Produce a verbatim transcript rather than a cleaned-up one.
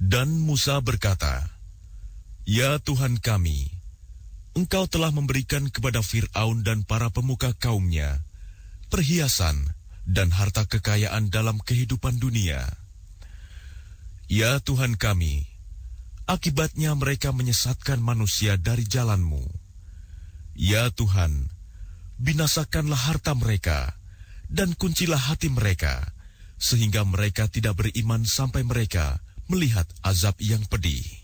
Dan Musa berkata, "Ya Tuhan kami, Engkau telah memberikan kepada Fir'aun dan para pemuka kaumnya perhiasan dan harta kekayaan dalam kehidupan dunia. Ya Tuhan kami, akibatnya mereka menyesatkan manusia dari jalan-Mu. Ya Tuhan, binasakanlah harta mereka dan kuncilah hati mereka, sehingga mereka tidak beriman sampai mereka melihat azab yang pedih."